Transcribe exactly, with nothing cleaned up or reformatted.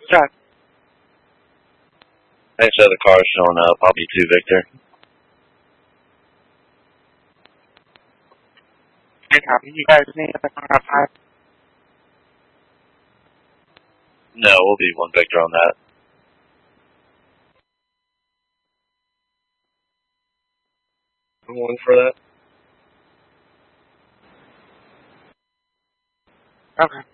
Sure. Thanks for the car showing up. I'll be two, Victor. I copy. You guys need a car outside? No, we'll be one Victor on that. One for that. Okay.